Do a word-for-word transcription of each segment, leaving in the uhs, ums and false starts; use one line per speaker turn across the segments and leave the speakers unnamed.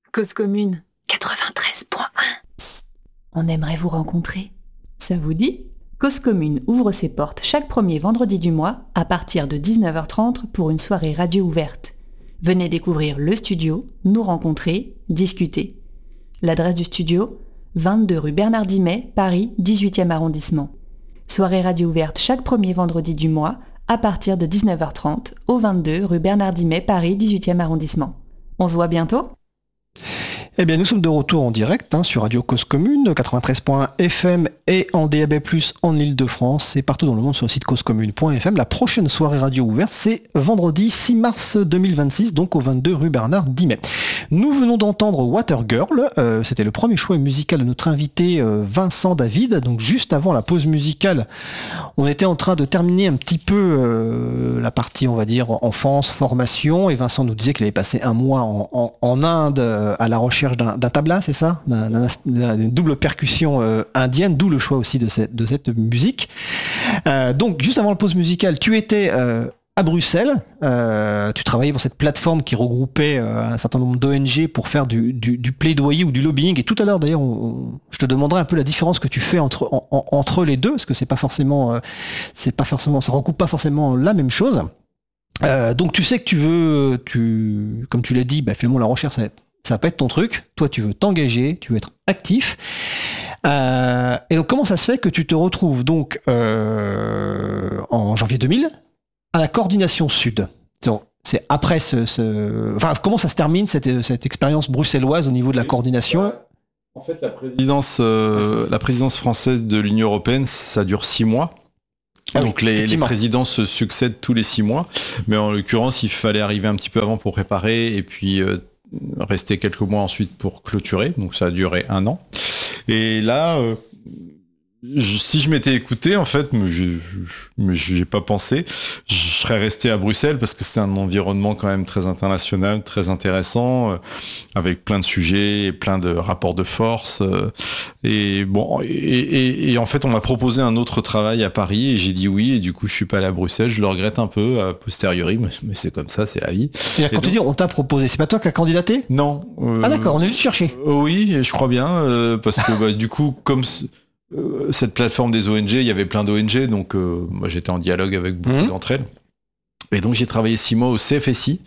Cause commune quatre-vingt-treize point un.
Psst, on aimerait vous rencontrer. Ça vous dit ? Cause commune ouvre ses portes chaque premier vendredi du mois à partir de dix-neuf heures trente pour une soirée radio ouverte. Venez découvrir le studio, nous rencontrer, discuter. L'adresse du studio, vingt-deux rue Bernard Dimet, Paris, dix-huitième arrondissement. Soirée radio ouverte chaque premier vendredi du mois à partir de dix-neuf heures trente au vingt-deux rue Bernard Dimet, Paris, dix-huitième arrondissement. On se voit bientôt ?
Eh bien, nous sommes de retour en direct hein, sur Radio Cause Commune, quatre-vingt-treize point un F M et en D A B plus, en Ile-de-France et partout dans le monde sur le site cause commune point F M. La prochaine soirée radio ouverte, c'est vendredi six mars deux mille vingt-six, donc au vingt-deux rue Bernard Dimet. Nous venons d'entendre Water Girl, euh, c'était le premier choix musical de notre invité euh, Vincent David. Donc juste avant la pause musicale, on était en train de terminer un petit peu euh, la partie, on va dire, enfance, formation, et Vincent nous disait qu'il avait passé un mois en, en, en Inde euh, à la recherche D'un, d'un tabla, c'est ça, d'un, d'un, d'une double percussion euh, indienne, d'où le choix aussi de cette, de cette musique. Euh, donc, juste avant la pause musicale, tu étais euh, à Bruxelles, euh, tu travaillais pour cette plateforme qui regroupait euh, un certain nombre d'O N G pour faire du, du, du plaidoyer ou du lobbying. Et tout à l'heure, d'ailleurs, on, on, je te demanderai un peu la différence que tu fais entre, en, en, entre les deux, parce que c'est pas forcément, euh, c'est pas forcément, ça recoupe pas forcément la même chose. Euh, donc, tu sais que tu veux, tu, comme tu l'as dit, bah, finalement, la recherche, c'est ça va pas être ton truc, toi tu veux t'engager, tu veux être actif. Euh, et donc comment ça se fait que tu te retrouves donc euh, en janvier deux mille à la coordination sud ? Donc, c'est après ce, ce... Enfin, comment ça se termine cette, cette expérience bruxelloise au niveau de la coordination ?
En fait, la présidence, euh, la présidence française de l'Union européenne, ça dure six mois.
Ah
donc
oui,
les, les présidents se succèdent tous les six mois. Mais en l'occurrence, il fallait arriver un petit peu avant pour préparer et puis... Euh, rester quelques mois ensuite pour clôturer, donc ça a duré un an. Et là, euh, je, si je m'étais écouté, en fait, mais je j'ai pas pensé, je serais resté à Bruxelles parce que c'est un environnement quand même très international, très intéressant, euh, avec plein de sujets, et plein de rapports de force. Euh, et bon, et, et, et en fait, on m'a proposé un autre travail à Paris et j'ai dit oui. Et du coup, je suis pas allé à Bruxelles. Je le regrette un peu a posteriori, mais, mais c'est comme ça, c'est la vie.
Et quand tu dis on t'a proposé, c'est pas toi qui as candidaté ?
Non.
Euh, ah d'accord, on est juste chercher.
Euh, oui, je crois bien, euh, parce que bah, du coup, comme Euh, cette plateforme des O N G, il y avait plein d'O N G, donc euh, moi j'étais en dialogue avec beaucoup mmh. d'entre elles. Et donc j'ai travaillé six mois au C F S I,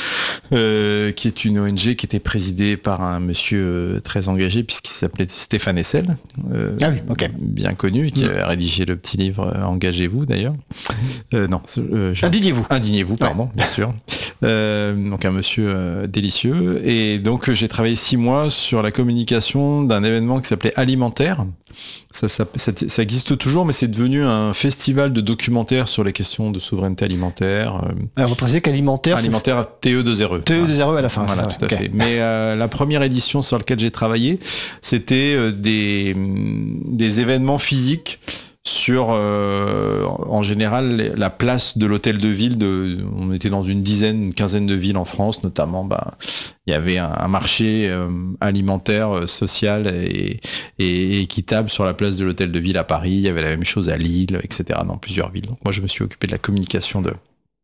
euh, qui est une O N G qui était présidée par un monsieur euh, très engagé, puisqu'il s'appelait Stéphane Hessel, euh,
ah oui, okay.
bien connu, qui mmh. avait rédigé le petit livre euh, Engagez-vous d'ailleurs. Euh, non, euh,
Indignez-vous.
Indignez-vous, pardon, ouais. bien sûr. Euh, donc un monsieur euh, délicieux. Et donc j'ai travaillé six mois sur la communication d'un événement qui s'appelait Alimentaire. Ça, ça, ça, ça existe toujours, mais c'est devenu un festival de documentaires sur les questions de souveraineté alimentaire.
Alors, vous précisez qu'alimentaire,
alimentaire T E deux R E.
T E deux R E à la fin.
Voilà,
ça,
tout à
okay.
fait. Mais euh, la première édition sur laquelle j'ai travaillé, c'était euh, des, des événements physiques sur, euh, en général, la place de l'hôtel de ville. De, on était dans une dizaine, une quinzaine de villes en France, notamment. Bah, il y avait un, un marché euh, alimentaire, euh, social et, et équitable sur la place de l'hôtel de ville à Paris. Il y avait la même chose à Lille, et cetera, dans plusieurs villes. Donc moi, je me suis occupé de la communication de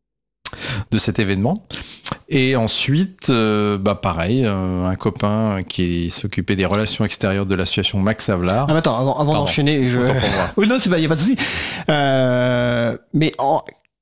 de cet événement. Et ensuite, euh, bah pareil, euh, un copain qui s'occupait des relations extérieures de l'association Max Havelaar.
Ah, attends, avant, avant d'enchaîner, je... oui, non, c'est pas, y a pas de souci. Euh, mais en...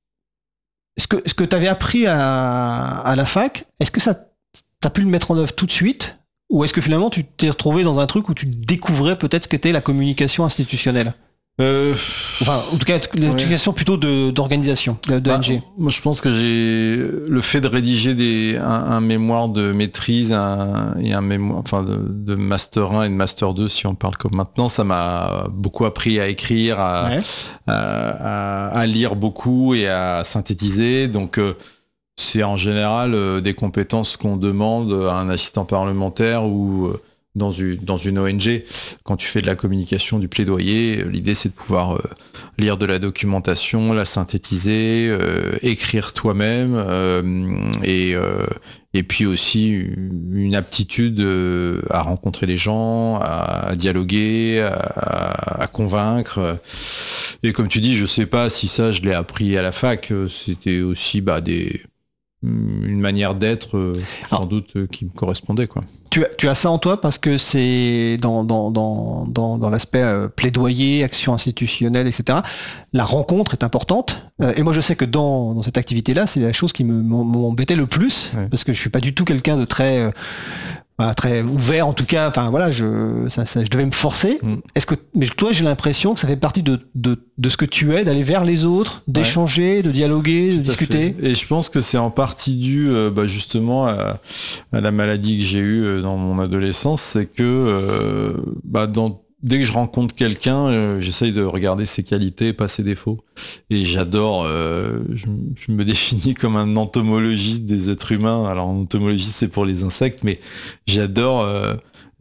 ce que ce que t'avais appris à, à la fac, est-ce que ça t'as pu le mettre en œuvre tout de suite, ou est-ce que finalement tu t'es retrouvé dans un truc où tu découvrais peut-être ce qu'était la communication institutionnelle? Euh, enfin, en tout cas, l'utilisation ouais. plutôt de, d'organisation, de, de bah, N G.
Moi, je pense que j'ai le fait de rédiger des, un, un mémoire de maîtrise un, et un mémoire, enfin, de, de master un et de master deux, si on parle comme maintenant, ça m'a beaucoup appris à écrire, à, ouais. à, à, à lire beaucoup et à synthétiser. Donc, euh, c'est en général euh, des compétences qu'on demande à un assistant parlementaire ou euh, dans une, dans une O N G. Quand tu fais de la communication, du plaidoyer, l'idée c'est de pouvoir euh, lire de la documentation, la synthétiser, euh, écrire toi-même, euh, et, euh, et puis aussi une aptitude euh, à rencontrer les gens, à, à dialoguer, à, à convaincre. Et comme tu dis, je sais pas si ça je l'ai appris à la fac, c'était aussi bah, des... une manière d'être euh, sans Alors, doute euh, qui me correspondait, quoi.
Tu as, tu as ça en toi parce que c'est dans, dans, dans, dans, dans l'aspect euh, plaidoyer, action institutionnelle, et cetera. La rencontre est importante. Euh, et moi, je sais que dans, dans cette activité-là, c'est la chose qui me, m'embêtait le plus, ouais. Parce que je suis pas du tout quelqu'un de très... Euh, Bah, très ouvert en tout cas, enfin voilà, je, ça, ça, je devais me forcer. Mm. Est-ce que, mais toi, j'ai l'impression que ça fait partie de, de, de ce que tu es, d'aller vers les autres, d'échanger, ouais. de dialoguer, tout de discuter.
Et je pense que c'est en partie dû euh, bah, justement à, à la maladie que j'ai eue dans mon adolescence, c'est que euh, bah, dans dès que je rencontre quelqu'un, euh, j'essaye de regarder ses qualités, pas ses défauts. Et j'adore, euh, je, je me définis comme un entomologiste des êtres humains. Alors, entomologiste, c'est pour les insectes, mais j'adore euh,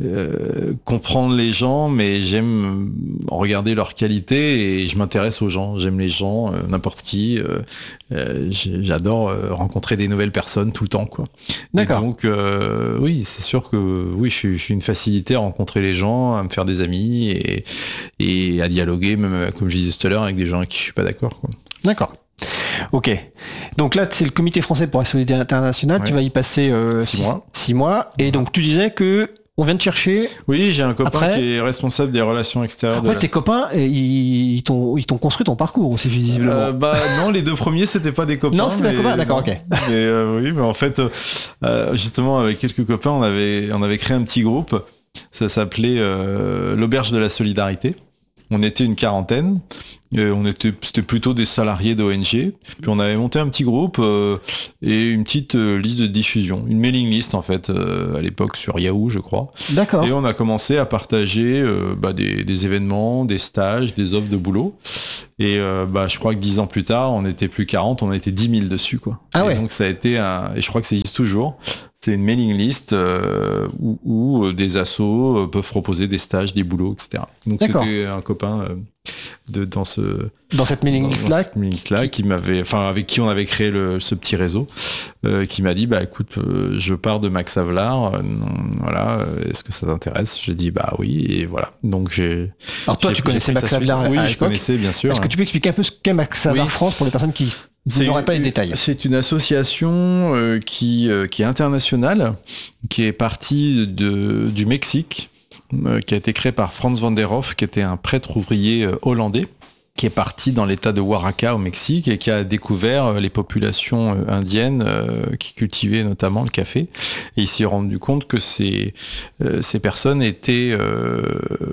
euh, comprendre les gens, mais j'aime regarder leurs qualités et je m'intéresse aux gens. J'aime les gens, euh, n'importe qui. Euh, euh, j'adore euh, rencontrer des nouvelles personnes tout le temps, quoi. D'accord. Et donc, euh, oui, c'est sûr que oui, je suis, je suis une facilité à rencontrer les gens, à me faire des amis et, et à dialoguer, même comme je disais tout à l'heure, avec des gens avec qui je suis pas d'accord, quoi.
D'accord. Ok. Donc là, c'est le Comité français pour la solidarité internationale. Ouais. Tu vas y passer euh,
six, six mois.
Six mois. Et donc, tu disais que on vient de chercher.
Oui, j'ai un copain
Après,
qui est responsable des relations extérieures.
Après,
de
tes
la...
copains, ils, ils, t'ont, ils t'ont construit ton parcours aussi, visiblement.
Euh, bah non, les deux premiers, c'était pas des copains.
Non, c'était
mais...
des copains, d'accord, ok.
Mais euh, oui, mais en fait, euh, justement, avec quelques copains, on avait, on avait créé un petit groupe. Ça s'appelait euh, l'Auberge de la Solidarité. On était une quarantaine. Euh, on était, c'était plutôt des salariés d'O N G. Puis on avait monté un petit groupe euh, et une petite euh, liste de diffusion, une mailing list en fait euh, à l'époque sur Yahoo, je crois.
D'accord.
Et on a commencé à partager euh, bah, des, des événements, des stages, des offres de boulot. Et euh, bah, je crois que dix ans plus tard, on n'était plus quarante, on était dix mille dessus, quoi.
Ah
et
ouais.
Donc ça a été un, et je crois que ça existe toujours. C'est une mailing list euh, où, où des assos peuvent proposer des stages, des boulots, et cetera. Donc D'accord. C'était un copain euh, de, dans ce
dans cette mailing list là,
là qui m'avait, enfin avec qui on avait créé le, ce petit réseau, euh, qui m'a dit bah écoute, euh, je pars de Max Havelaar, euh, voilà, euh, est-ce que ça t'intéresse? J'ai dit bah oui et voilà. Donc j'ai.
Alors toi j'ai, tu connaissais Max Havelaar?
Oui,
à
je connaissais bien sûr.
Est-ce que tu peux expliquer un peu ce qu'est Max Havelaar oui. France pour les personnes qui Vous n'aurez pas les détails.
C'est une association euh, qui, euh, qui est internationale, qui est partie de, du Mexique, euh, qui a été créée par Franz van der Hoff, qui était un prêtre ouvrier euh, hollandais, qui est parti dans l'état de Oaxaca au Mexique et qui a découvert euh, les populations euh, indiennes euh, qui cultivaient notamment le café. Et il s'est rendu compte que ces, euh, ces personnes étaient euh,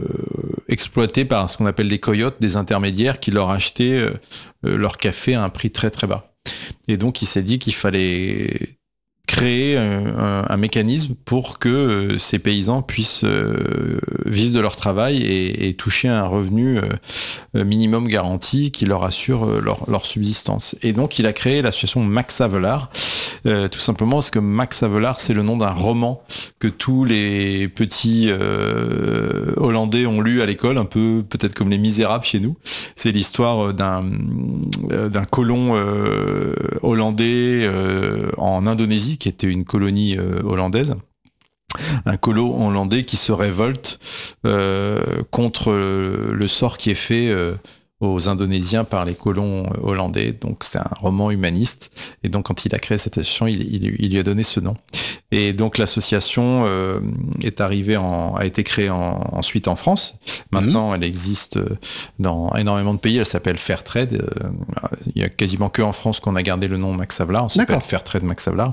exploitées par ce qu'on appelle des coyotes, des intermédiaires qui leur achetaient euh, leur café à un prix très très bas. Et donc il s'est dit qu'il fallait créer un, un mécanisme pour que euh, ces paysans puissent euh, vivre de leur travail et, et toucher un revenu euh, minimum garanti qui leur assure euh, leur, leur subsistance. Et donc il a créé l'association Max Havelaar, euh, tout simplement parce que Max Havelaar c'est le nom d'un roman que tous les petits euh, Hollandais ont lu à l'école, un peu peut-être comme Les Misérables chez nous. C'est l'histoire d'un, d'un colon euh, hollandais euh, en Indonésie, qui était une colonie euh, hollandaise, un colon hollandais qui se révolte euh, contre le, le sort qui est fait euh, aux Indonésiens par les colons hollandais. Donc c'est un roman humaniste. Et donc quand il a créé cette association, il, il, il lui a donné ce nom. Et donc l'association euh, est arrivée en, a été créée en, ensuite en France. Maintenant, mmh. elle existe dans énormément de pays. Elle s'appelle Fairtrade. Euh, il y a quasiment que en France qu'on a gardé le nom Max Havelaar. On s'appelle Fairtrade Max Havelaar.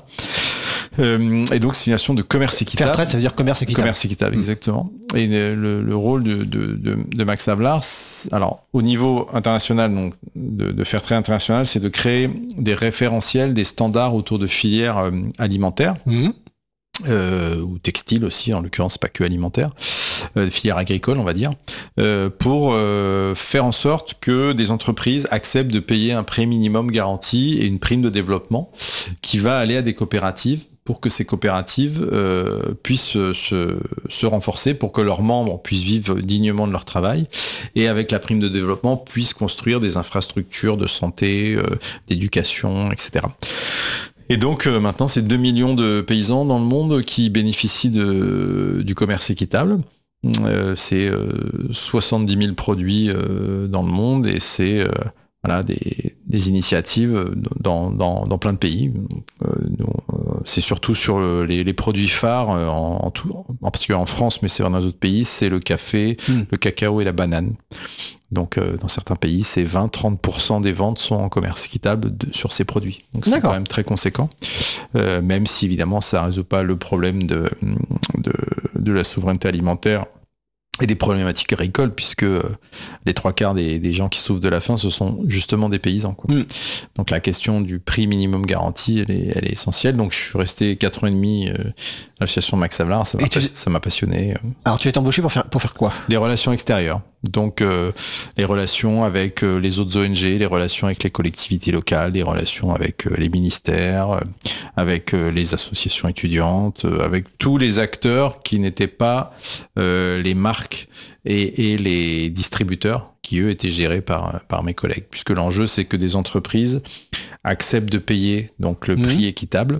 Euh, et donc c'est une association de commerce équitable.
Fairtrade, ça veut dire commerce équitable.
Commerce équitable, mmh. exactement. Et le, le rôle de, de, de, de Max Havelaar, alors au niveau international, donc de, de Fairtrade international, c'est de créer des référentiels, des standards autour de filières euh, alimentaires. Mmh. Euh, ou textile aussi, en l'occurrence pas que alimentaire, euh, filière agricole on va dire, euh, pour euh, faire en sorte que des entreprises acceptent de payer un prix minimum garanti et une prime de développement qui va aller à des coopératives pour que ces coopératives euh, puissent se, se renforcer, pour que leurs membres puissent vivre dignement de leur travail, et avec la prime de développement puissent construire des infrastructures de santé, euh, d'éducation, et cetera. Et donc euh, maintenant, c'est deux millions de paysans dans le monde qui bénéficient de, du commerce équitable. Euh, c'est euh, soixante-dix mille produits euh, dans le monde et c'est euh, voilà, des, des initiatives dans, dans, dans plein de pays. Euh, c'est surtout sur les, les produits phares, en, en tout, en particulier en France, mais c'est dans d'autres pays, c'est le café, mmh. le cacao et la banane. Donc euh, dans certains pays, c'est vingt à trente pour cent des ventes sont en commerce équitable de, sur ces produits. Donc c'est D'accord. quand même très conséquent, euh, même si évidemment ça ne résout pas le problème de, de, de la souveraineté alimentaire et des problématiques agricoles, puisque euh, les trois quarts des, des gens qui souffrent de la faim, ce sont justement des paysans, quoi. Mmh. Donc la question du prix minimum garanti, elle est, elle est essentielle. Donc je suis resté quatre ans et demi euh, à l'association Max Havelaar, ça m'a, tu... ça m'a passionné.
Alors tu es embauché pour faire, pour faire quoi ?
Des relations extérieures. Donc euh, les relations avec euh, les autres O N G, les relations avec les collectivités locales, les relations avec euh, les ministères, euh, avec euh, les associations étudiantes, euh, avec tous les acteurs qui n'étaient pas euh, les marques et, et les distributeurs qui eux étaient gérés par, par mes collègues. Puisque l'enjeu c'est que des entreprises acceptent de payer donc le mmh. prix équitable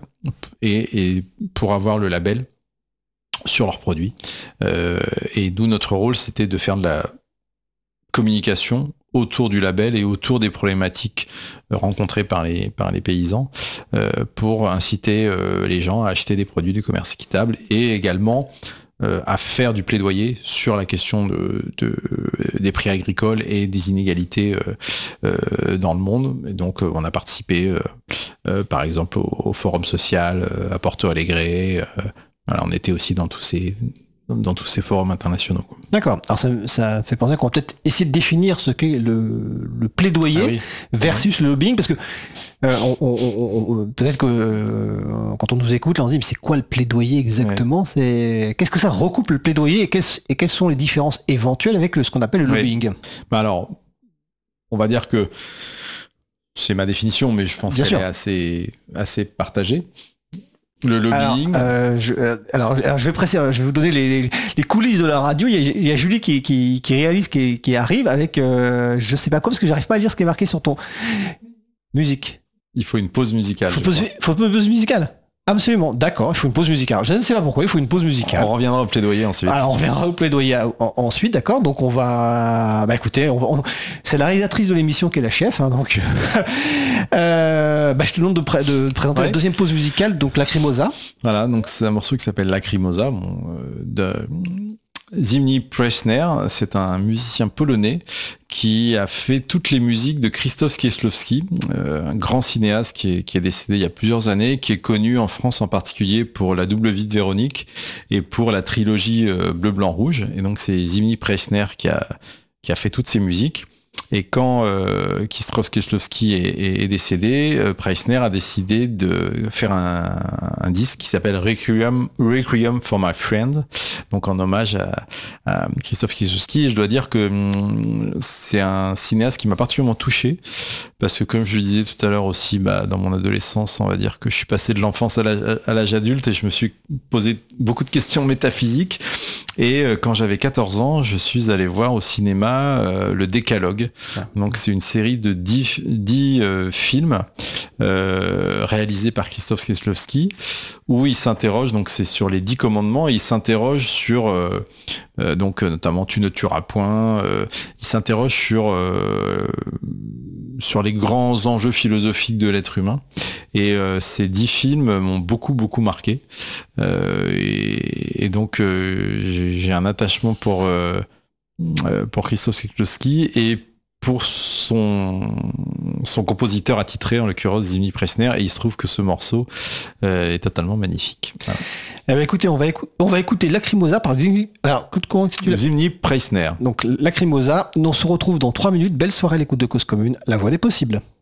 et, et pour avoir le label sur leurs produits. Euh, et d'où notre rôle c'était de faire de la communication autour du label et autour des problématiques rencontrées par les, par les paysans euh, pour inciter euh, les gens à acheter des produits du commerce équitable et également euh, à faire du plaidoyer sur la question de, de, des prix agricoles et des inégalités euh, euh, dans le monde. Et donc euh, on a participé euh, euh, par exemple au, au forum social euh, à Porto Alegre. Euh, voilà, on était aussi dans tous ces dans tous ces forums internationaux.
D'accord. Alors ça, ça fait penser qu'on va peut-être essayer de définir ce qu'est le, le plaidoyer ah oui. versus le lobbying, parce que euh, on, on, on, peut-être que euh, quand on nous écoute, là on se dit mais c'est quoi le plaidoyer exactement ouais. C'est qu'est-ce que ça recoupe le plaidoyer et, et quelles sont les différences éventuelles avec le, ce qu'on appelle le lobbying.
Oui. Bah alors, on va dire que c'est ma définition, mais je pense Bien qu'elle sûr. est assez assez partagée. Le lobbying.
Alors, euh, je, euh, alors, alors, je vais presser, je vais vous donner les, les, les coulisses de la radio. Il y a, il y a Julie qui, qui, qui réalise, qui, qui arrive avec, euh, je sais pas quoi, parce que j'arrive pas à lire ce qui est marqué sur ton musique.
Il faut une pause musicale.
Il faut, pause, faut une pause musicale. Absolument, d'accord, il faut une pause musicale. Je ne sais pas pourquoi, il faut une pause musicale.
On reviendra au plaidoyer ensuite.
Alors on reviendra au plaidoyer en, ensuite, d'accord. Donc on va... Bah écoutez, on va, on... c'est la réalisatrice de l'émission qui est la chef, hein, donc... euh, bah, je te demande de, pré- de présenter ouais. la deuxième pause musicale, donc Lacrimosa.
Voilà, donc c'est un morceau qui s'appelle Lacrimosa, bon, euh, de... Zbigniew Preissner, c'est un musicien polonais qui a fait toutes les musiques de Krzysztof Kieślowski, euh, un grand cinéaste qui est, qui est décédé il y a plusieurs années, qui est connu en France en particulier pour La double vie de Véronique et pour la trilogie euh, Bleu, Blanc, Rouge. Et donc c'est Zbigniew Preissner qui a, qui a fait toutes ces musiques. Et quand euh, Krzysztof Kieślowski est, est, est décédé, euh, Preissner a décidé de faire un, un disque qui s'appelle Requiem, Requiem for My Friend, donc en hommage à, à Krzysztof Kieślowski. Et je dois dire que hum, c'est un cinéaste qui m'a particulièrement touché, parce que comme je le disais tout à l'heure aussi, bah, dans mon adolescence, on va dire que je suis passé de l'enfance à l'âge, à l'âge adulte et je me suis posé beaucoup de questions métaphysiques. Et euh, quand j'avais quatorze ans, je suis allé voir au cinéma euh, le Décalogue. Ah. Donc c'est une série de dix, dix euh, films euh, réalisés par Krzysztof Kieślowski où il s'interroge, donc c'est sur les dix commandements, et il s'interroge sur euh, euh, donc notamment tu ne tueras point. Euh, il s'interroge sur euh, sur les grands enjeux philosophiques de l'être humain. Et euh, ces dix films m'ont beaucoup beaucoup marqué. Euh, et, et donc euh, j'ai, j'ai un attachement pour euh, pour Krzysztof Kieślowski et pour son son compositeur attitré, en l'occurrence Zbigniew Preissner, et il se trouve que ce morceau euh, est totalement magnifique. Voilà.
Eh bien, écoutez, on va, écou- on va écouter Lacrimosa par Zbigniew. Alors, comment tu l'as
Zbigniew Preissner.
Donc Lacrimosa, on se retrouve dans trois minutes. Belle soirée à l'écoute de Cause Commune, la voix des possibles.